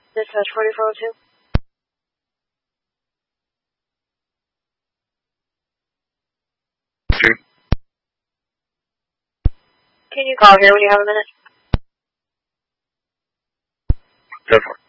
Dispatch 4402. Okay. Can you call here when you have a minute? Definitely.